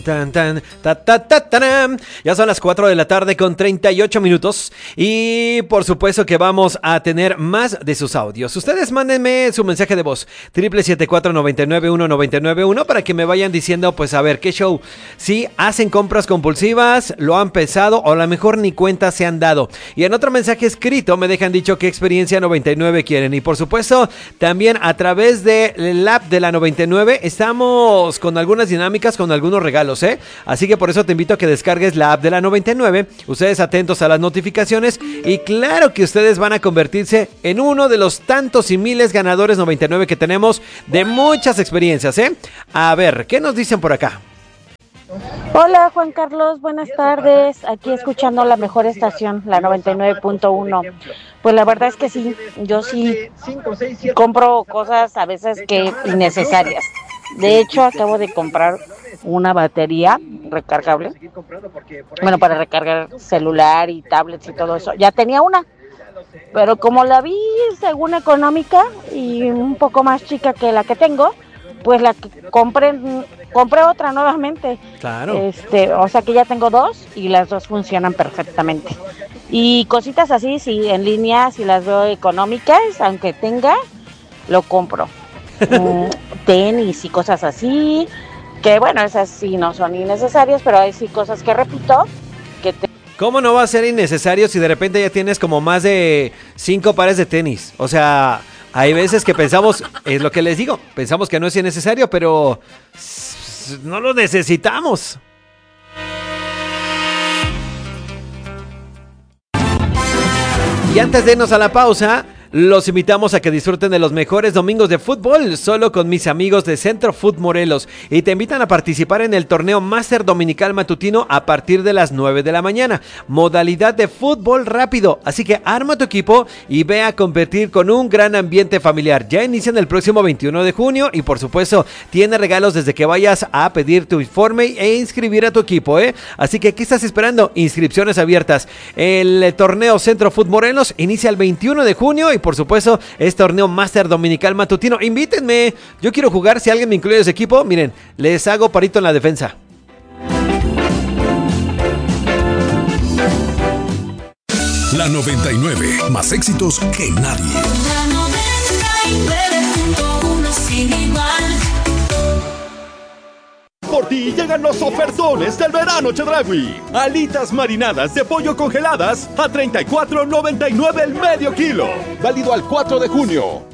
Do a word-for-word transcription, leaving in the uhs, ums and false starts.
Tan, tan, ta, ta, ta, taram. Ya son las cuatro de la tarde con treinta y ocho minutos y por supuesto que vamos a tener más de sus audios. Ustedes mándenme su mensaje de voz triple siete cuatro nueve nueve uno nueve nueve uno para que me vayan diciendo, pues a ver, qué show. Si hacen compras compulsivas, lo han pesado o a lo mejor ni cuenta se han dado. Y en otro mensaje escrito me dejan dicho qué experiencia noventa y nueve quieren. Y por supuesto también a través del app de la noventa y nueve estamos con algunas dinámicas, con algunos regalos. ¿Eh? Así que por eso te invito a que descargues la app de la noventa y nueve, ustedes atentos a las notificaciones y claro que ustedes van a convertirse en uno de los tantos y miles ganadores noventa y nueve que tenemos de muchas experiencias, ¿eh? A ver, ¿qué nos dicen por acá? Hola Juan Carlos, buenas tardes, aquí escuchando la mejor estación, la noventa y nueve punto uno. Pues la verdad es que sí, yo sí compro cosas a veces que innecesarias. De hecho, acabo de comprar una batería recargable, bueno, para recargar celular y tablets y todo eso. Ya tenía una, pero como la vi según económica y un poco más chica que la que tengo, pues la que compré, compré otra nuevamente. Claro. Este, o sea que ya tengo dos y las dos funcionan perfectamente. Y cositas así, si en línea, si las veo económicas, aunque tenga, lo compro. mm, tenis y cosas así, que bueno, esas sí no son innecesarias, pero hay sí cosas que repito, que te... ¿Cómo no va a ser innecesario si de repente ya tienes como más de cinco pares de tenis? O sea, hay veces que pensamos, es lo que les digo, pensamos que no es innecesario, pero no lo necesitamos. Y antes de irnos a la pausa, los invitamos a que disfruten de los mejores domingos de fútbol solo con mis amigos de Centro Food Morelos y te invitan a participar en el torneo Máster Dominical Matutino a partir de las nueve de la mañana, modalidad de fútbol rápido, así que arma tu equipo y ve a competir con un gran ambiente familiar. Ya inician el próximo veintiuno de junio y por supuesto tiene regalos desde que vayas a pedir tu informe e inscribir a tu equipo, ¿eh? Así que ¿qué estás esperando? Inscripciones abiertas. El torneo Centro Food Morelos inicia el veintiuno de junio y por supuesto es torneo Máster Dominical Matutino. Invítenme, yo quiero jugar. Si alguien me incluye en ese equipo, miren, les hago parito en la defensa. La noventa y nueve, más éxitos que nadie. La noventa y nueve punto uno sin igual. Por ti llegan los ofertones del verano Chedraui. Alitas marinadas de pollo congeladas a treinta y cuatro noventa y nueve el medio kilo. Válido al cuatro de junio.